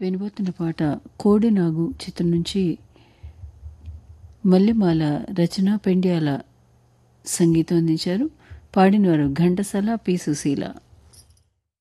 వినబోతున్న పాట కోడినాగు చిత్రం నుంచి మల్లెమాల రచన పెండ్యాల సంగీతం అందించారు. పాడినవారు ఘంటసాల, పి. సుశీల.